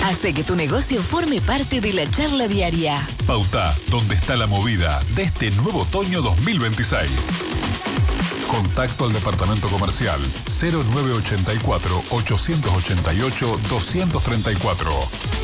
Hace que tu negocio forme parte de la charla diaria. Pauta, ¿dónde está la movida de este nuevo otoño 2026? Contacto al departamento comercial 0984 888 234.